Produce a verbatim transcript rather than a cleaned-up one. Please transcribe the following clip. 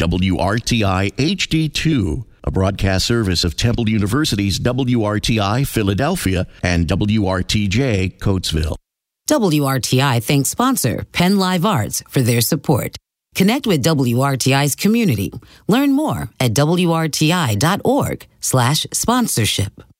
W R T I H D two, a broadcast service of Temple University's W R T I Philadelphia and W R T J Coatesville. W R T I thanks sponsor Penn Live Arts for their support. Connect with W R T I's community. Learn more at W R T I dot org slash sponsorship.